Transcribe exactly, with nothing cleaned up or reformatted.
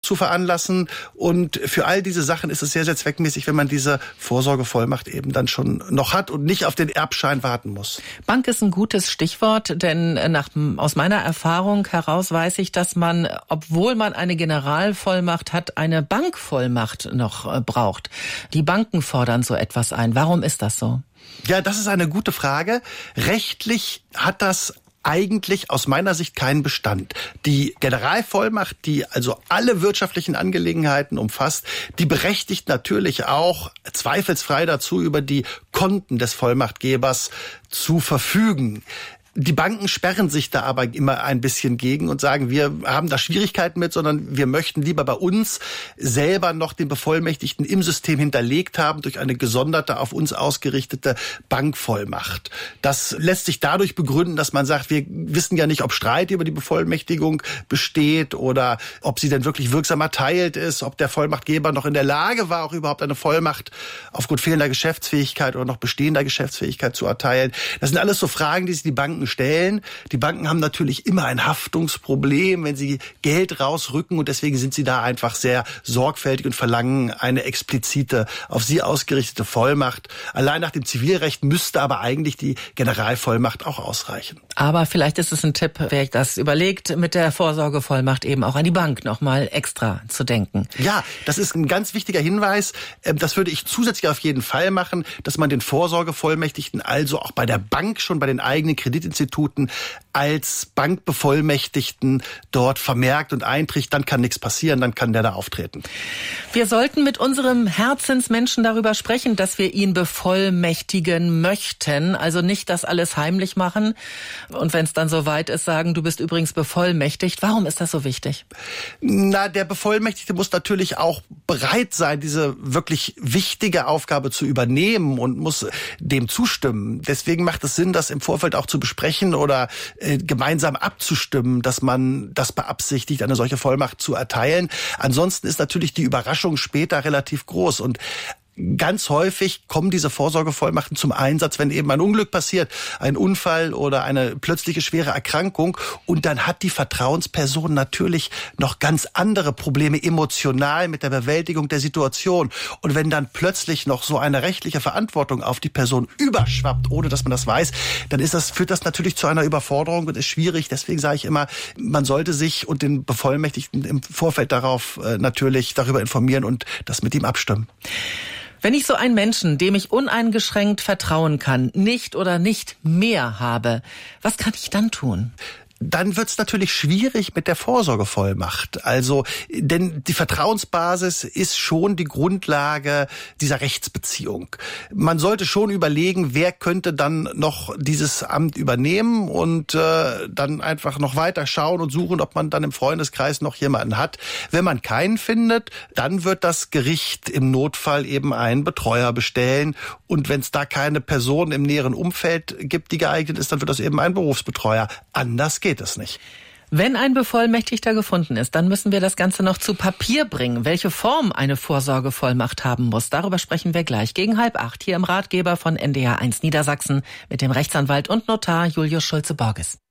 zu veranlassen. Und für all diese Sachen ist es sehr, sehr zweckmäßig, wenn man diese Vorsorgevollmacht eben dann schon noch hat und nicht auf den Erbschein warten muss. Bank ist ein gutes Stichwort, denn nach, aus meiner Erfahrung heraus weiß ich, dass man, obwohl man eine Generalvollmacht hat, eine Bankvollmacht noch braucht. Die Banken fordern so etwas ein. Warum ist das so? Ja, das ist eine gute Frage. Rechtlich hat das eigentlich aus meiner Sicht keinen Bestand. Die Generalvollmacht, die also alle wirtschaftlichen Angelegenheiten umfasst, die berechtigt natürlich auch zweifelsfrei dazu, über die Konten des Vollmachtgebers zu verfügen. Die Banken sperren sich da aber immer ein bisschen gegen und sagen, wir haben da Schwierigkeiten mit, sondern wir möchten lieber bei uns selber noch den Bevollmächtigten im System hinterlegt haben durch eine gesonderte, auf uns ausgerichtete Bankvollmacht. Das lässt sich dadurch begründen, dass man sagt, wir wissen ja nicht, ob Streit über die Bevollmächtigung besteht oder ob sie denn wirklich wirksam erteilt ist, ob der Vollmachtgeber noch in der Lage war, auch überhaupt eine Vollmacht aufgrund fehlender Geschäftsfähigkeit oder noch bestehender Geschäftsfähigkeit zu erteilen. Das sind alles so Fragen, die sich die Banken stellen. Die Banken haben natürlich immer ein Haftungsproblem, wenn sie Geld rausrücken, und deswegen sind sie da einfach sehr sorgfältig und verlangen eine explizite, auf sie ausgerichtete Vollmacht. Allein nach dem Zivilrecht müsste aber eigentlich die Generalvollmacht auch ausreichen. Aber vielleicht ist es ein Tipp, wer das überlegt, mit der Vorsorgevollmacht eben auch an die Bank nochmal extra zu denken. Ja, das ist ein ganz wichtiger Hinweis. Das würde ich zusätzlich auf jeden Fall machen, dass man den Vorsorgevollmächtigten also auch bei der Bank schon bei den eigenen Kreditinstituten als Bankbevollmächtigten dort vermerkt und einträgt, dann kann nichts passieren, dann kann der da auftreten. Wir sollten mit unserem Herzensmenschen darüber sprechen, dass wir ihn bevollmächtigen möchten, also nicht das alles heimlich machen und wenn es dann soweit ist, sagen, du bist übrigens bevollmächtigt. Warum ist das so wichtig? Na, der Bevollmächtigte muss natürlich auch bereit sein, diese wirklich wichtige Aufgabe zu übernehmen und muss dem zustimmen. Deswegen macht es Sinn, das im Vorfeld auch zu besprechen oder äh, gemeinsam abzustimmen, dass man das beabsichtigt, eine solche Vollmacht zu erteilen. Ansonsten ist natürlich die Überraschung später relativ groß und ganz häufig kommen diese Vorsorgevollmachten zum Einsatz, wenn eben ein Unglück passiert, ein Unfall oder eine plötzliche schwere Erkrankung. Und dann hat die Vertrauensperson natürlich noch ganz andere Probleme emotional mit der Bewältigung der Situation. Und wenn dann plötzlich noch so eine rechtliche Verantwortung auf die Person überschwappt, ohne dass man das weiß, dann ist das, führt das natürlich zu einer Überforderung und ist schwierig. Deswegen sage ich immer, man sollte sich und den Bevollmächtigten im Vorfeld darauf äh, natürlich darüber informieren und das mit ihm abstimmen. Wenn ich so einen Menschen, dem ich uneingeschränkt vertrauen kann, nicht oder nicht mehr habe, was kann ich dann tun? Dann wird's natürlich schwierig mit der Vorsorgevollmacht. Also, denn die Vertrauensbasis ist schon die Grundlage dieser Rechtsbeziehung. Man sollte schon überlegen, wer könnte dann noch dieses Amt übernehmen und äh, dann einfach noch weiter schauen und suchen, ob man dann im Freundeskreis noch jemanden hat. Wenn man keinen findet, dann wird das Gericht im Notfall eben einen Betreuer bestellen. Und wenn es da keine Person im näheren Umfeld gibt, die geeignet ist, dann wird das eben ein Berufsbetreuer. Anders geht es nicht. Wenn ein Bevollmächtigter gefunden ist, dann müssen wir das Ganze noch zu Papier bringen. Welche Form eine Vorsorgevollmacht haben muss, darüber sprechen wir gleich gegen halb acht hier im Ratgeber von N D R eins Niedersachsen mit dem Rechtsanwalt und Notar Julius Schulze-Borges.